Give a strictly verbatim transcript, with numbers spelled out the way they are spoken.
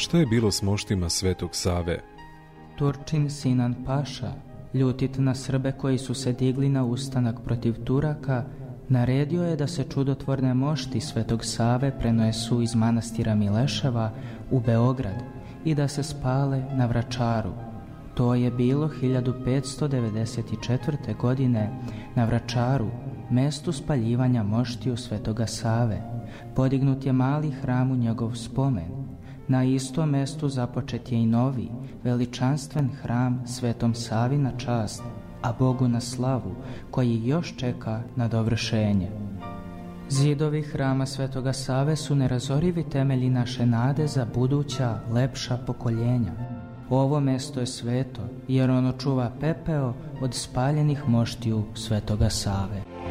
Šta je bilo s moštima Svetog Save? Turčin Sinan Paša, ljutit na Srbe koji su se digli na ustanak protiv Turaka, naredio je da se čudotvorne mošti Svetog Save prenosu iz manastira Mileševa u Beograd i da se spale na Vračaru. To je bilo hiljadu petsto devedeset četvrte. godine na Vračaru, mestu spaljivanja moštiju Svetoga Save. Podignut je mali hram u njegov spomen. Na istom mestu započet je i novi, veličanstven hram Svetom Savi na čast, a Bogu na slavu, koji još čeka na dovršenje. Zidovi hrama Svetoga Save su nerazorivi temelji naše nade za buduća, lepša pokoljenja. Ovo mesto je sveto, jer ono čuva pepeo od spaljenih moštiju Svetoga Save.